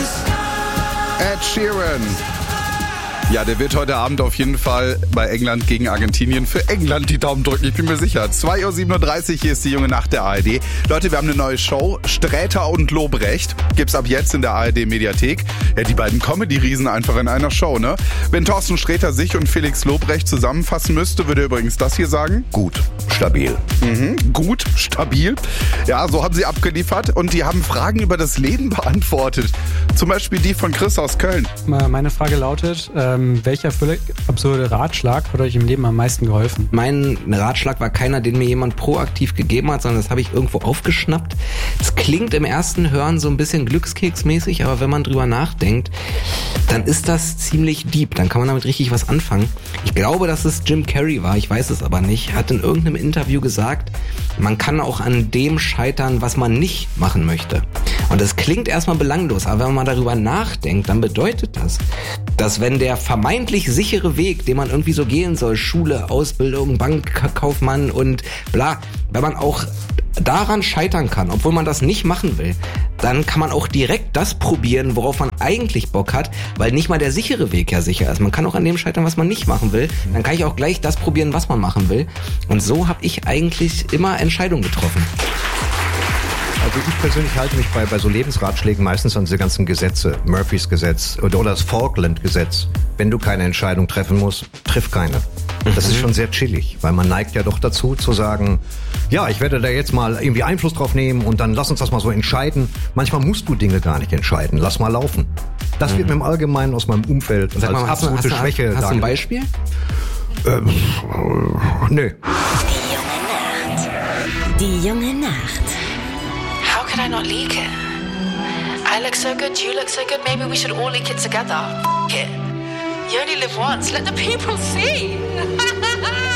Ed Sheeran. Ja, der wird heute Abend auf jeden Fall bei England gegen Argentinien für England die Daumen drücken, ich bin mir sicher. 2:37 Uhr, hier ist die junge Nacht der ARD. Leute, wir haben eine neue Show, Sträter und Lobrecht. Gibt's ab jetzt in der ARD-Mediathek. Ja, die beiden Comedy-Riesen einfach in einer Show, ne? Wenn Thorsten Sträter sich und Felix Lobrecht zusammenfassen müsste, würde er übrigens das hier sagen. Gut, stabil. Gut, stabil. Ja, so haben sie abgeliefert und die haben Fragen über das Leben beantwortet. Zum Beispiel die von Chris aus Köln. Meine Frage lautet, welcher völlig absurde Ratschlag hat euch im Leben am meisten geholfen? Mein Ratschlag war keiner, den mir jemand proaktiv gegeben hat, sondern das habe ich irgendwo aufgeschnappt. Es klingt im ersten Hören so ein bisschen glückskeksmäßig, aber wenn man drüber nachdenkt, dann ist das ziemlich deep. Dann kann man damit richtig was anfangen. Ich glaube, dass es Jim Carrey war, ich weiß es aber nicht. Er hat in irgendeinem Interview gesagt, man kann auch an dem scheitern, was man nicht machen möchte. Und das klingt erstmal belanglos, aber wenn man darüber nachdenkt, dann bedeutet das, dass wenn der vermeintlich sichere Weg, den man irgendwie so gehen soll, Schule, Ausbildung, Bankkaufmann und bla, wenn man auch daran scheitern kann, obwohl man das nicht machen will, dann kann man auch direkt das probieren, worauf man eigentlich Bock hat, weil nicht mal der sichere Weg ja sicher ist. Man kann auch an dem scheitern, was man nicht machen will. Dann kann ich auch gleich das probieren, was man machen will. Und so habe ich eigentlich immer Entscheidungen getroffen. Also ich persönlich halte mich bei so Lebensratschlägen meistens an diese ganzen Gesetze. Murphys Gesetz oder das Falkland-Gesetz. Wenn du keine Entscheidung treffen musst, triff keine. Das ist schon sehr chillig, weil man neigt ja doch dazu zu sagen, ja, ich werde da jetzt mal irgendwie Einfluss drauf nehmen und dann lass uns das mal so entscheiden. Manchmal musst du Dinge gar nicht entscheiden. Lass mal laufen. Das wird mir im Allgemeinen aus meinem Umfeld als absolute Schwäche. Hast du ein Beispiel? Nö. Die junge Nacht. How could I not leak it? I look so good, you look so good, maybe we should all leak it together. F*** it. You only live once, let the people see.